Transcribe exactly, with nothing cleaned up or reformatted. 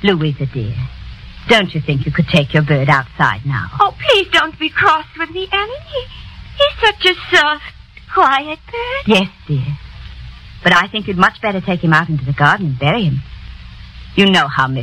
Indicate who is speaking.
Speaker 1: Louisa, dear, don't you think you could take your bird outside now?
Speaker 2: Oh, please don't be cross with me, Ellen. He, he's such a soft, quiet bird.
Speaker 1: Yes, dear. But I think you'd much better take him out into the garden and bury him. You know how Miss